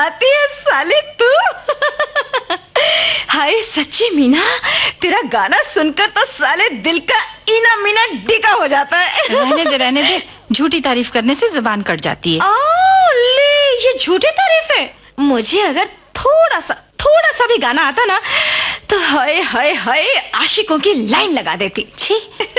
गाती है साले तू। हाय सच्ची मीना, तेरा गाना सुनकर तो साले दिल का इना मीना डिका हो जाता है। रहने दे, झूठी तारीफ करने से जुबान कट जाती है। ले, ये झूठी तारीफ है। मुझे अगर थोड़ा सा भी गाना आता ना तो हाय हाय हाय आशिकों की लाइन लगा देती। छी।